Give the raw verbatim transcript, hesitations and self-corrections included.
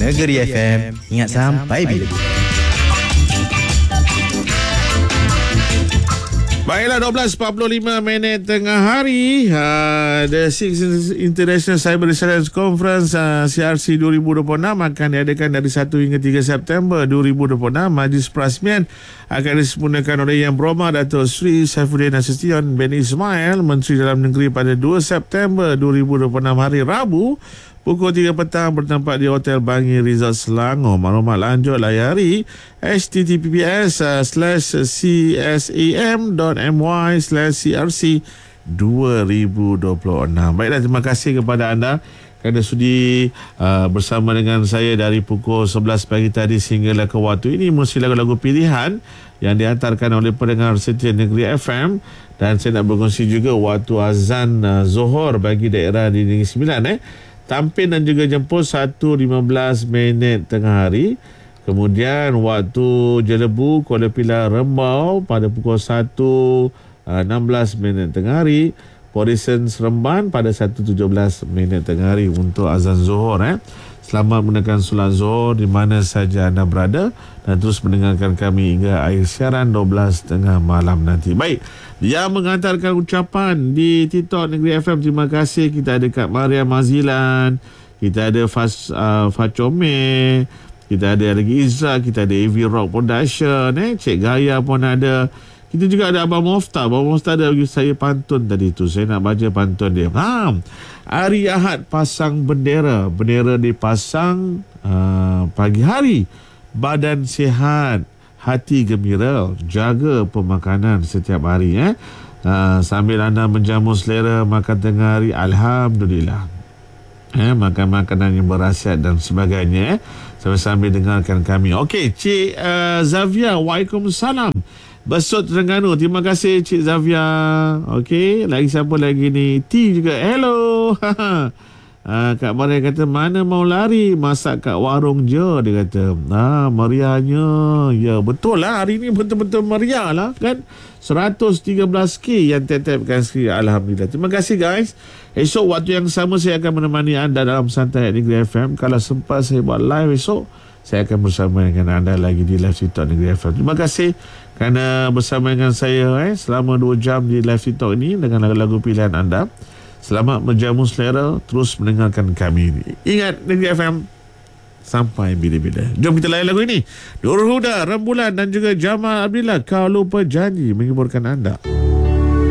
Negeri F M, ingat sampai bila-bila. Baiklah, dua belas empat puluh lima minit tengah hari. uh, The Sixth International Cyber Resilience Conference uh, C R C dua ribu dua puluh enam akan diadakan dari satu hingga tiga September dua ribu dua puluh enam. Majlis Perasmian akan disempurnakan oleh Yang Berhormat Dato' Sri Saifuddin Nasution bin Ismail, Menteri Dalam Negeri, pada dua September dua ribu dua puluh enam hari Rabu pukul tiga petang bertempat di Hotel Bangi Resort Selangor. Maklumat lanjut layari h t t p s uh, slash c s a m dot m y slash c r c dua ribu dua puluh enam. Baiklah, terima kasih kepada anda kerana sudi uh, bersama dengan saya dari pukul sebelas pagi tadi sehinggalah ke waktu ini. Mesti lagu-lagu pilihan yang dihantarkan oleh pendengar setia Negeri F M, dan saya nak berkongsi juga waktu azan uh, Zohor bagi daerah di Negeri Sembilan. eh Tampin dan juga jemput satu lima belas minit tengah hari. Kemudian waktu Jelebu, Kuala Pilar, Rembau pada pukul satu enam belas minit tengah hari. Porison Seremban pada satu tujuh belas minit tengah hari untuk azan Zuhur. Eh. Selamat menekan solat Zuhur di mana saja anda berada, dan terus mendengarkan kami hingga akhir siaran dua belas tengah malam nanti. Baik, yang menghantarkan ucapan di TikTok Negeri F M, terima kasih. Kita ada Kak Maria Mazilan, kita ada Fas, uh, Facome, kita ada lagi Izra, kita ada A V Rock Production, eh, Cik Gaya pun ada. Kita juga ada Abang Moftah. Abang Moftah ada bagi saya pantun tadi tu. Saya nak baca pantun dia. Ha, hari Ahad pasang bendera. Bendera dipasang uh, pagi hari. Badan sihat, hati gembira, jaga pemakanan setiap hari. Eh? Uh, sambil anda menjamu selera makan tengah hari, Alhamdulillah. Eh, makan makanan yang berkhasiat dan sebagainya. Eh? Sambil-sambil dengarkan kami. Okey, Cik uh, Zavia, Waalaikumsalam. Besut Terengganu. Terima kasih Cik Zavia. Okey, lagi siapa lagi ni? T juga. Hello. Ha, Kak Maria kata, mana mau lari, masak kat warung je, dia kata. Ah, meriahnya. Ya, betul lah, hari ni betul-betul meriah lah kan. seratus tiga belas K yang tap-tapkan sekali. Alhamdulillah. Terima kasih guys. Esok waktu yang sama saya akan menemani anda dalam Santai Negeri F M. Kalau sempat saya buat live esok, saya akan bersama dengan anda lagi di live TikTok Negeri F M. Terima kasih kerana bersama dengan saya eh, selama dua jam di live TikTok ini dengan lagu-lagu pilihan anda. Selamat menjamu selera, terus mendengarkan kami. Ingat, Negeri F M sampai bila-bila. Jom kita layan lagu ini. Nurul Huda, Rembulan dan juga Jamal Abdillah, Kau Lupa Janji, menghiburkan anda.